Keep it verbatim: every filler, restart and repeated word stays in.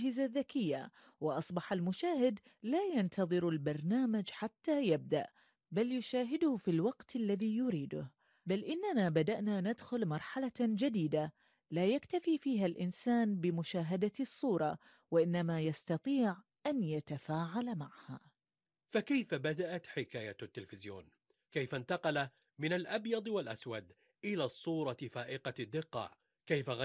الأجهزة الذكية، وأصبح المشاهد لا ينتظر البرنامج حتى يبدأ، بل يشاهده في الوقت الذي يريده. بل إننا بدأنا ندخل مرحلة جديدة لا يكتفي فيها الإنسان بمشاهدة الصورة، وإنما يستطيع أن يتفاعل معها. فكيف بدأت حكاية التلفزيون؟ كيف انتقل من الأبيض والأسود إلى الصورة فائقة الدقة؟ كيف